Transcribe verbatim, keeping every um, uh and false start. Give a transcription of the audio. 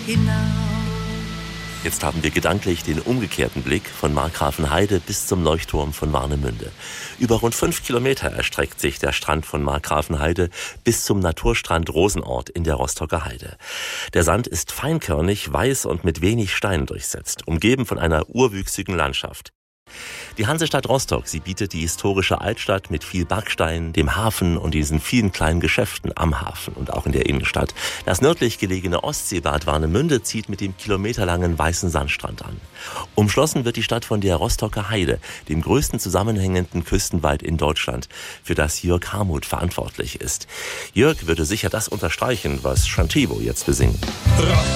hinaus. Jetzt haben wir gedanklich den umgekehrten Blick von Markgrafenheide bis zum Leuchtturm von Warnemünde. Über rund fünf Kilometer erstreckt sich der Strand von Markgrafenheide bis zum Naturstrand Rosenort in der Rostocker Heide. Der Sand ist feinkörnig, weiß und mit wenig Steinen durchsetzt, umgeben von einer urwüchsigen Landschaft. Die Hansestadt Rostock, sie bietet die historische Altstadt mit viel Backstein, dem Hafen und diesen vielen kleinen Geschäften am Hafen und auch in der Innenstadt. Das nördlich gelegene Ostseebad Warnemünde zieht mit dem kilometerlangen weißen Sandstrand an. Umschlossen wird die Stadt von der Rostocker Heide, dem größten zusammenhängenden Küstenwald in Deutschland, für das Jörg Harmuth verantwortlich ist. Jörg würde sicher das unterstreichen, was Chantivo jetzt besingen.